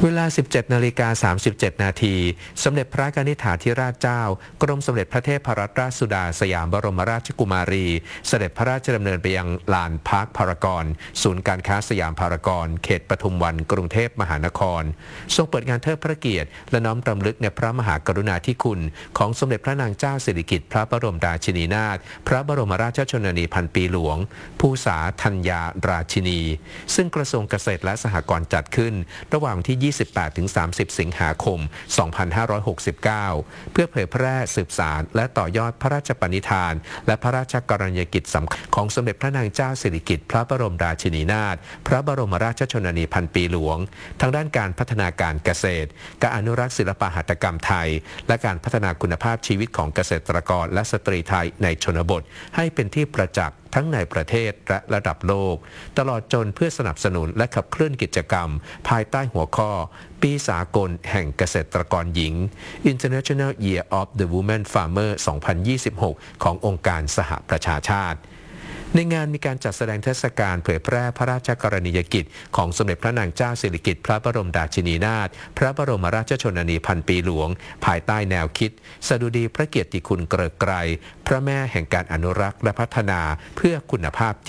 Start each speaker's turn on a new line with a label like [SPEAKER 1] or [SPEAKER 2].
[SPEAKER 1] เวลา 17:37 นาทีสมเด็จพระกนิษฐาธิราชเจ้ากรมสมเด็จพระเทพรัตนราชสุดาสยามบรมราชกุมารีเสด็จพระราชดำเนินไปยังลานพาร์คพารากอนศูนย์การค้าสยามพารากอนเขตปทุมวันกรุงเทพมหานครทรงเปิดงานเทิดพระเกียรติและน้อมรำลึกในพระมหากรุณาธิคุณของสมเด็จพระนางเจ้าสิริกิติ์พระบรมราชินีนาถพระบรมราชชนนีพันปีหลวงภูษาธัญญาราชินีซึ่งกระทรวงเกษตรและสหกรณ์จัดขึ้นระหว่างที่ 28-30 สิงหาคม 2569 เพื่อเผยแพร่สืบสานและต่อยอดพระราชปณิธานและพระราชกรณียกิจสำคัญของสมเด็จพระนางเจ้าสิริกิติ์พระบรมราชินีนาถพระบรมราชชนนีพันปีหลวงทางด้านการพัฒนาการเกษตรการอนุรักษ์ศิลปหัตถกรรมไทยและการพัฒนาคุณภาพชีวิตของเกษตรกรและสตรีไทยในชนบทให้เป็นที่ประจักษ์ทั้งในประเทศและระดับโลกตลอดจนเพื่อสนับสนุนและขับเคลื่อนกิจกรรมภายใต้หัวข้อปีสากลแห่งเกษตรกรหญิง International Year of the Woman Farmer 2026 ขององค์การสหประชาชาติในงานมีการจัดแสดงเทศกาลเผยแพร่พระราชกรณียกิจของสมเด็จพระนางเจ้าสิริกิติ์พระบรมราชินีนาถพระบรมราชชนนีพันปีหลวงภายใต้แนวคิดสดุดีพระเกียรติคุณเกริกไกรพระแม่แห่งการอนุรักษ์และพัฒนาเพื่อคุณภาพ